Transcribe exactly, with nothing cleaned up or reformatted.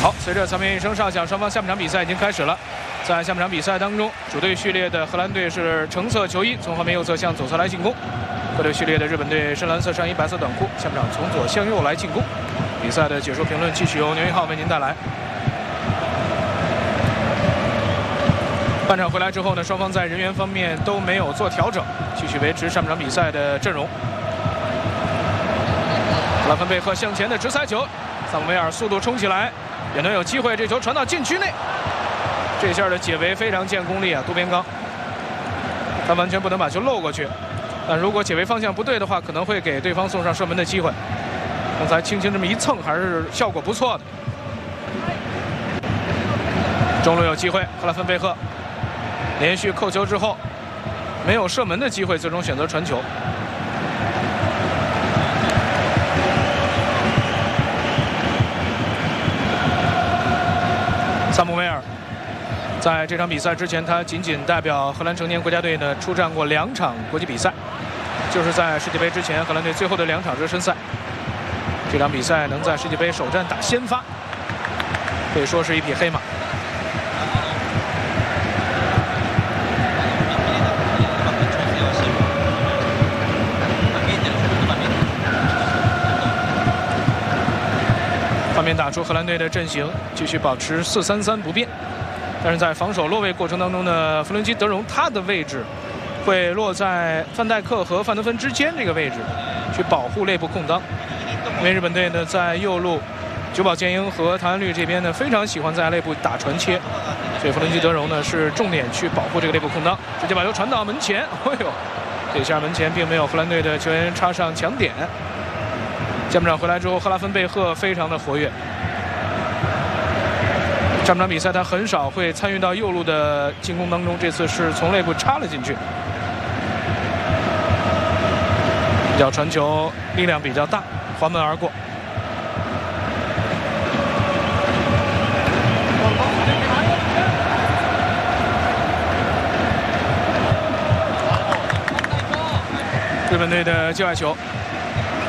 好，随着草面一声哨响，双方下半场比赛已经开始了。在下半场比赛当中，主队序列的荷兰队是橙色球衣，从画面右侧向左侧来进攻；客队序列的日本队深蓝色上衣、白色短裤，下半场从左向右来进攻。比赛的解说评论继续由牛一浩为您带来。半场回来之后呢，双方在人员方面都没有做调整，继续维持上半场比赛的阵容。拉芬贝赫向前的直塞球，萨姆维尔速度冲起来，也能有机会，这球传到禁区内。这下的解围非常见功力啊，渡边刚，他完全不能把球漏过去。但如果解围方向不对的话，可能会给对方送上射门的机会。刚才轻轻这么一蹭，还是效果不错的。中路有机会，克拉芬贝赫连续扣球之后，没有射门的机会，最终选择传球。萨姆维尔在这场比赛之前，他仅仅代表荷兰成年国家队呢出战过两场国际比赛，就是在世界杯之前，荷兰队最后的两场热身赛。这场比赛能在世界杯首战打先发，可以说是一匹黑马。画面打出荷兰队的阵型，继续保持四三三不变。但是在防守落位过程当中呢，弗伦基德容他的位置会落在范戴克和范德芬之间这个位置，去保护内部空当。因为日本队呢在右路，久保建英和唐安绿这边呢非常喜欢在内部打传切，所以弗伦基德容呢是重点去保护这个内部空当，直接把球传到门前。哎呦，这下门前并没有荷兰队的球员插上抢点。下半场回来之后，赫拉芬贝赫非常的活跃。上半场比赛他很少会参与到右路的进攻当中，这次是从内部插了进去。脚传球力量比较大，滑门而过。日本队的界外球。